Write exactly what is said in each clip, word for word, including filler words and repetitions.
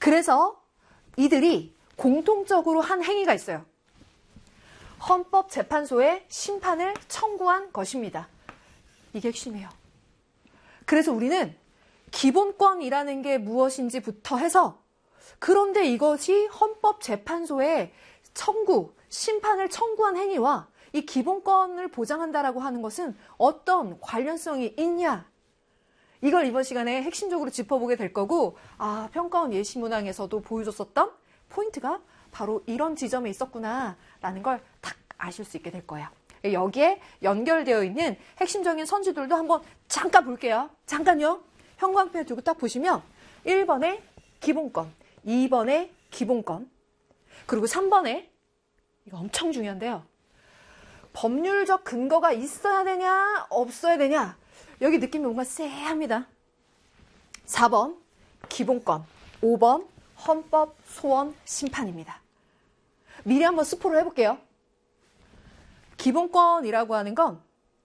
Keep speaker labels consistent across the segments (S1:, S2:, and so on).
S1: 그래서 이들이 공통적으로 한 행위가 있어요. 헌법재판소에 심판을 청구한 것입니다. 이게 핵심이에요. 그래서 우리는 기본권이라는 게 무엇인지부터 해서 그런데 이것이 헌법재판소에 청구, 심판을 청구한 행위와 이 기본권을 보장한다라고 하는 것은 어떤 관련성이 있냐? 이걸 이번 시간에 핵심적으로 짚어보게 될 거고, 아, 평가원 예시문항에서도 보여줬었던 포인트가 바로 이런 지점에 있었구나라는 걸 딱 아실 수 있게 될 거예요. 여기에 연결되어 있는 핵심적인 선지들도 한번 잠깐 볼게요. 잠깐요. 형광펜을 두고 딱 보시면 일 번에 기본권, 이 번에 기본권, 그리고 삼 번에 이거 엄청 중요한데요. 법률적 근거가 있어야 되냐 없어야 되냐, 여기 느낌이 뭔가 쎄합니다. 사 번 기본권, 오 번 헌법 소원 심판입니다. 미리 한번 스포를 해볼게요. 기본권이라고 하는 건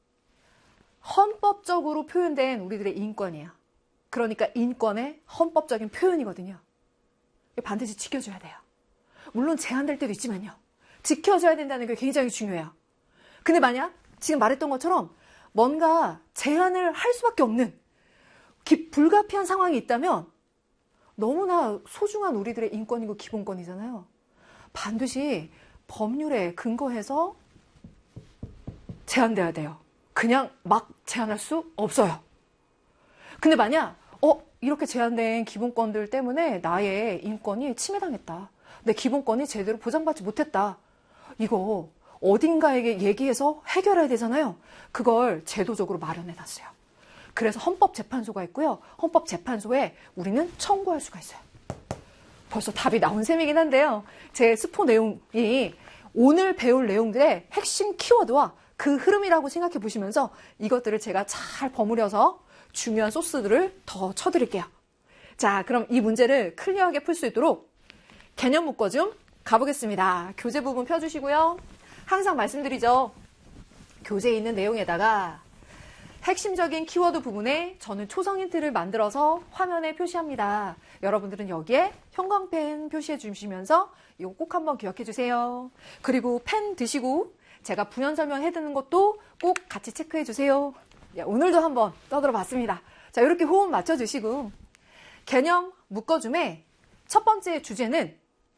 S1: 헌법적으로 표현된 우리들의 인권이에요. 그러니까 인권의 헌법적인 표현이거든요. 반드시 지켜줘야 돼요. 물론 제한될 때도 있지만요. 지켜줘야 된다는 게 굉장히 중요해요. 근데 만약 지금 말했던 것처럼 뭔가 제한을 할 수밖에 없는 기, 불가피한 상황이 있다면 너무나 소중한 우리들의 인권이고 기본권이잖아요. 반드시 법률에 근거해서 제한돼야 돼요. 그냥 막 제한할 수 없어요. 근데 만약 어 이렇게 제한된 기본권들 때문에 나의 인권이 침해당했다. 내 기본권이 제대로 보장받지 못했다. 이거 어딘가에게 얘기해서 해결해야 되잖아요. 그걸 제도적으로 마련해놨어요. 그래서 헌법재판소가 있고요. 헌법재판소에 우리는 청구할 수가 있어요. 벌써 답이 나온 셈이긴 한데요. 제 스포 내용이 오늘 배울 내용들의 핵심 키워드와 그 흐름이라고 생각해 보시면서 이것들을 제가 잘 버무려서 중요한 소스들을 더 쳐드릴게요. 자, 그럼 이 문제를 클리어하게 풀 수 있도록 개념 묶어 좀 가보겠습니다. 교재 부분 펴주시고요. 항상 말씀드리죠. 교재에 있는 내용에다가 핵심적인 키워드 부분에 저는 초성 힌트를 만들어서 화면에 표시합니다. 여러분들은 여기에 형광펜 표시해 주시면서 이거 꼭 한번 기억해 주세요. 그리고 펜 드시고 제가 부연 설명해 드는 것도 꼭 같이 체크해 주세요. 오늘도 한번 떠들어 봤습니다. 자, 이렇게 호흡 맞춰 주시고 개념 묶어줌의 첫 번째 주제는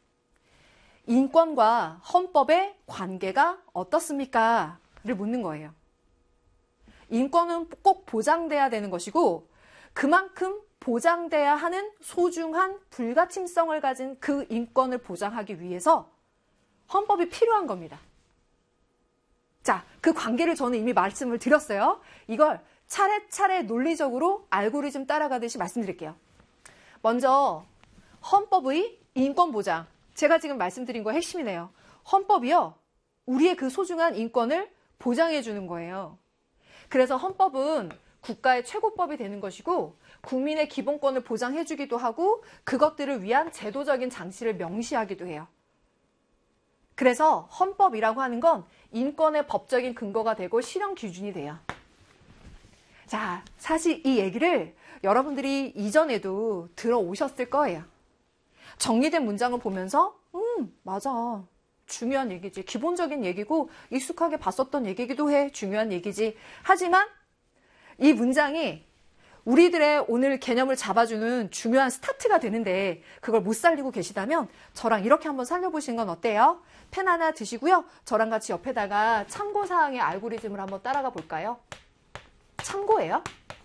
S1: 인권과 헌법의 관계가 어떻습니까? 를 묻는 거예요. 인권은 꼭 보장돼야 되는 것이고 그만큼 보장돼야 하는 소중한 불가침성을 가진 그 인권을 보장하기 위해서 헌법이 필요한 겁니다. 자, 그 관계를 저는 이미 말씀을 드렸어요. 이걸 차례차례 논리적으로 알고리즘 따라가듯이 말씀드릴게요. 먼저 헌법의 인권 보장. 제가 지금 말씀드린 거 핵심이네요. 헌법이요, 우리의 그 소중한 인권을 보장해 주는 거예요. 그래서 헌법은 국가의 최고법이 되는 것이고 국민의 기본권을 보장해 주기도 하고 그것들을 위한 제도적인 장치를 명시하기도 해요. 그래서 헌법이라고 하는 건 인권의 법적인 근거가 되고 실현 기준이 돼요. 자, 사실 이 얘기를 여러분들이 이전에도 들어오셨을 거예요. 정리된 문장을 보면서 음, 맞아. 중요한 얘기지. 기본적인 얘기고 익숙하게 봤었던 얘기기도 해. 중요한 얘기지. 하지만 이 문장이 우리들의 오늘 개념을 잡아주는 중요한 스타트가 되는데 그걸 못 살리고 계시다면 저랑 이렇게 한번 살려보시는 건 어때요? 펜 하나 드시고요. 저랑 같이 옆에다가 참고사항의 알고리즘을 한번 따라가 볼까요? 참고예요.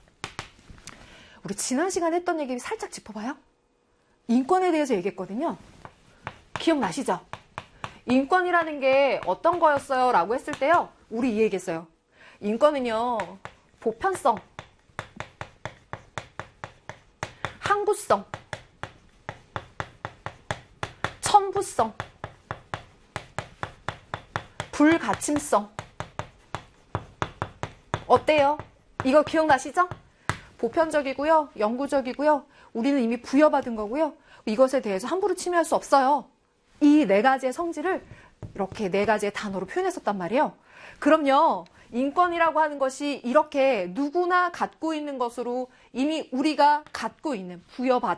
S1: 우리 지난 시간에 했던 얘기 살짝 짚어봐요. 인권에 대해서 얘기했거든요. 기억나시죠? 인권이라는 게 어떤 거였어요? 라고 했을 때요. 우리 이 얘기했어요. 인권은요. 보편성, 항구성, 천부성, 불가침성. 어때요? 이거 기억나시죠? 보편적이고요. 영구적이고요. 우리는 이미 부여받은 거고요. 이것에 대해서 함부로 침해할 수 없어요. 이 네 가지의 성질을 이렇게 네 가지의 단어로 표현했었단 말이에요. 그럼요. 인권이라고 하는 것이 이렇게 누구나 갖고 있는 것으로 이미 우리가 갖고 있는, 부여받은